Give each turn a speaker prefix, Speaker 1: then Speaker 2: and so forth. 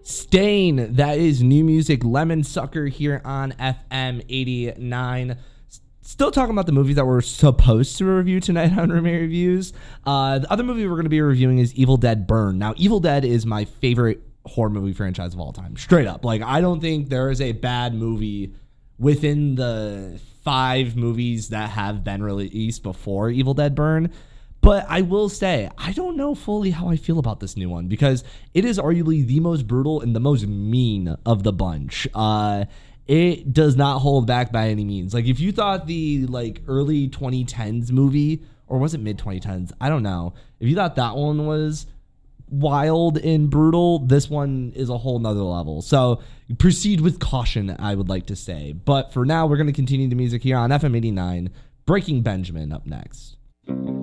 Speaker 1: Stain, that is new music. Lemon Sucker here on FM 89. Still talking about the movies that we're supposed to review tonight on Remake Reviews. The other movie we're going to be reviewing is Evil Dead Burn. Now, Evil Dead is my favorite horror movie franchise of all time. Straight up. Like, I don't think there is a bad movie within the 5 movies that have been released before Evil Dead Burn. But I will say, I don't know fully how I feel about this new one because it is arguably the most brutal and the most mean of the bunch. It does not hold back by any means. Like, if you thought the early 2010s movie, or was it mid 2010s? I don't know. If you thought that one was wild and brutal, this one is a whole nother level. So proceed with caution, I would like to say. But for now, we're going to continue the music here on FM 89. Breaking Benjamin up next.